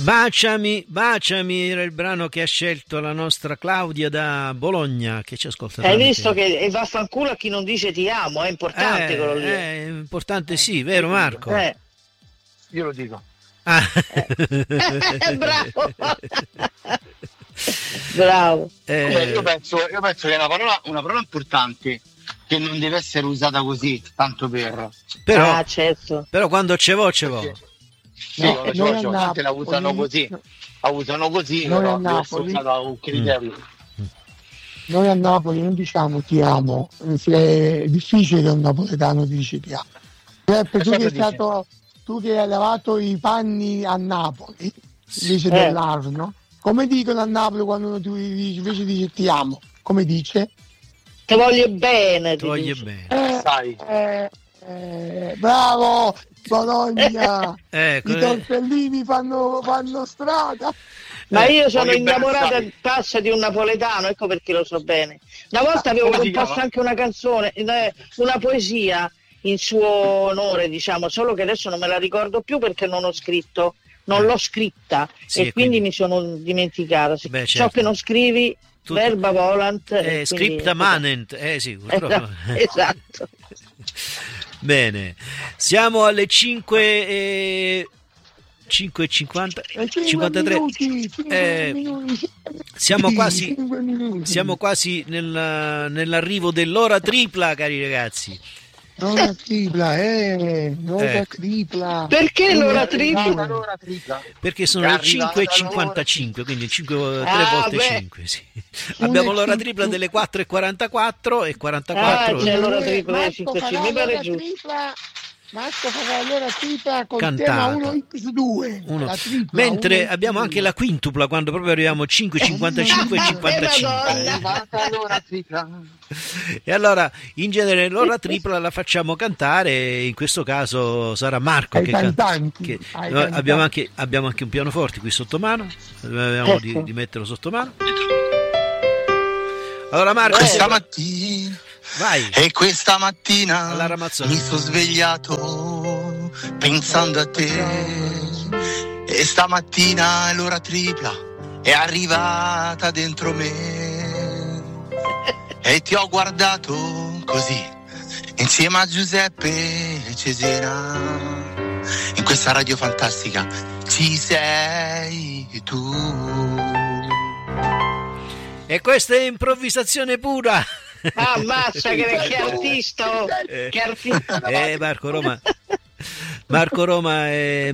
Baciami, baciami era il brano che ha scelto la nostra Claudia da Bologna, che ci ascolta. Hai visto che vaffanculo a chi non dice ti amo, è importante quello lì. È importante, sì, vero Marco? Io lo dico. Bravo. Bravo. Io penso che è una parola importante, che non deve essere usata così, tanto per. Però, certo. Però quando ce vo. Sì, tanti la usano così. La usano così, però deve essere usata con criterio. Noi a Napoli non diciamo ti amo, è difficile che un napoletano dici ti amo. Tu che hai lavato i panni a Napoli, dice dell'Arno, come dicono a Napoli quando tu invece dici ti amo? Come dice? Ti voglio bene. Ti voglio bene. Sai. Bravo, Bologna. I tortellini fanno strada. Ma io sono innamorata passa di un napoletano, ecco perché lo so bene. Una volta avevo composto anche una canzone, una poesia in suo onore, diciamo, solo che adesso non me la ricordo più perché non l'ho scritta, e quindi mi sono dimenticata. Certo. Ciò che non scrivi, verba volant. Scripta manent, sì, purtroppo. Esatto. Bene, siamo alle 5:53. Siamo quasi nell'arrivo dell'ora tripla, cari ragazzi. L'ora tripla, tripla. Perché l'ora tripla? Perché sono le 5:55, quindi 3 volte 5. Sì. Abbiamo l'ora tripla delle 4:44 e 44. C'è l'ora tripla delle 5:5, mi pare giusto. Marco farà l'ora tripla con tema 1x2. Mentre abbiamo anche la quintupla quando proprio arriviamo a 5:55 e 55. E allora in genere l'ora tripla la facciamo cantare, in questo caso sarà Marco che canta. Abbiamo anche un pianoforte qui sotto mano, dobbiamo di metterlo sotto mano. Allora Marco, questa mattina vai. E questa mattina mi sono svegliato pensando a te, e stamattina l'ora tripla è arrivata dentro me e ti ho guardato così insieme a Giuseppe e Cesena. In questa radio fantastica ci sei tu. E questa è improvvisaziè pura. Ammazza, che artista! Che artista! Marco Roma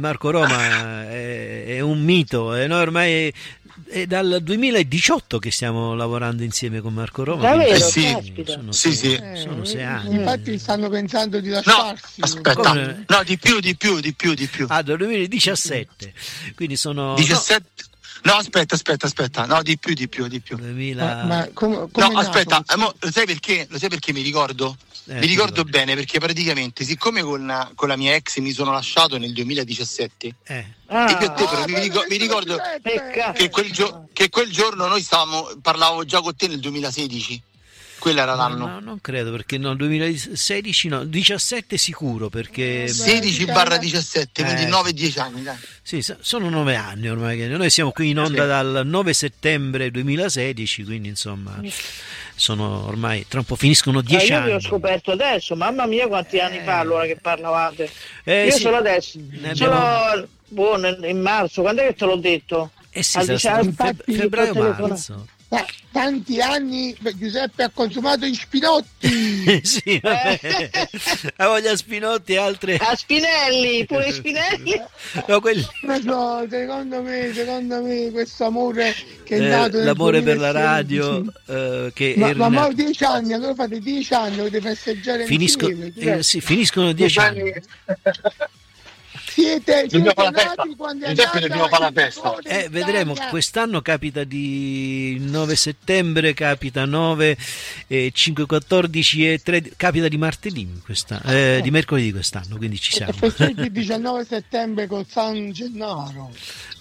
è un mito, e noi ormai è dal 2018 che stiamo lavorando insieme con Marco Roma. Davvero? Sono 6 anni. Infatti stanno pensando di lasciarsi. No, aspetta, no, di più. Dal 2017, quindi sono 17. No, aspetta, no, di più. 2000. Ma come no, aspetta, lo sai perché mi ricordo? Mi ricordo bene perché praticamente, siccome con la mia ex mi sono lasciato nel 2017, io e te però mi ricordo che quel giorno noi parlavo già con te nel 2016. Quello era l'anno. No, non credo, perché no, 2016 no, 17 sicuro, perché 16/17, quindi 9-10 anni, dai. Sì, sono 9 anni ormai che noi siamo qui in onda dal 9 settembre 2016, quindi insomma sono ormai tra un po' finiscono 10 anni. Io vi ho scoperto adesso, mamma mia quanti anni fa allora che parlavate. Io solo adesso, in marzo, quando è che te l'ho detto? Febbraio-marzo. Tanti anni Giuseppe ha consumato gli spinotti. Sì, la voglia Spinotti e altre. A Spinelli, pure Spinelli. No, quelli. Secondo me questo amore che è nato l'amore per la radio che ma 10 anni, allora fate 10 anni, dovete festeggiare insieme. Finiscono 10 anni. Siete nati quando dobbiamo fare la festa. Vedremo, quest'anno capita di 9 settembre, capita 9, 5, 14 e 3, capita di martedì di mercoledì quest'anno, quindi ci siamo. Festeggi il 19 settembre con San Gennaro.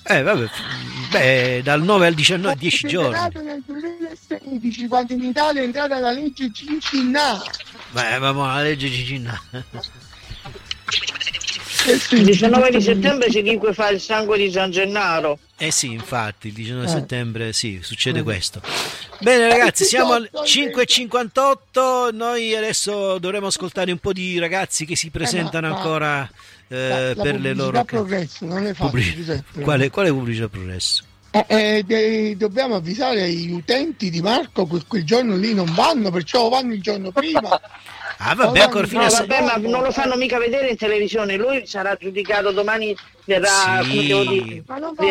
Dal 9 al 19, 10 giorni. È nato nel 2016, quando in Italia è entrata la legge Cincinna. La legge Cincinna. Il 19 di settembre si liquefa il sangue di San Gennaro. Sì, infatti, il 19 settembre sì, succede questo. Bene ragazzi, siamo al 5:58, noi adesso dovremo ascoltare un po' di ragazzi che si presentano ancora per le loro... Progresso, non le faccio, quale pubblicità progresso? Dobbiamo avvisare gli utenti di Marco che quel giorno lì non vanno, perciò vanno il giorno prima. Vabbè, ancora fino a ma non lo fanno mica vedere in televisione, lui sarà giudicato domani, verrà, come devo dire,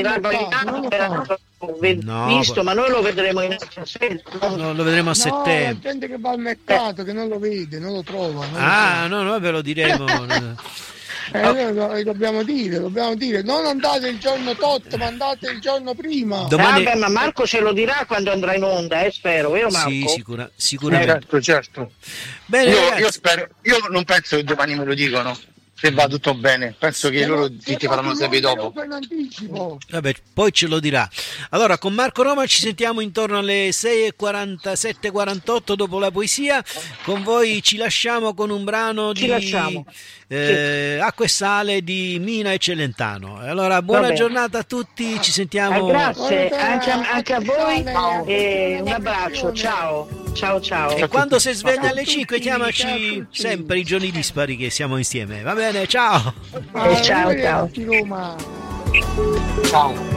visto, ma noi lo vedremo in sede. No, lo vedremo a settembre. La gente che va al mercato, che non lo vede, non lo trova. No, ve lo diremo. Dobbiamo dire, non andate il giorno tot, ma andate il giorno prima. Domani... ma Marco ce lo dirà quando andrà in onda, spero, vero Marco? Sì, sicuramente. Certo. Bene, io spero, io non penso che domani me lo dicono. Se va tutto bene, penso che loro ti faranno sapere dopo. Vabbè, poi ce lo dirà. Allora, con Marco Roma ci sentiamo intorno alle 6:47, 48 dopo la poesia. Con voi ci lasciamo con un brano di Acqua e Sale di Mina e Celentano. Allora, buona giornata a tutti, ci sentiamo. Grazie, anche a voi e un abbraccio, ciao. E quando si sveglia alle 5 chiamaci sempre i giorni dispari che siamo insieme. Va bene, ciao. Ciao. Roma. Ciao.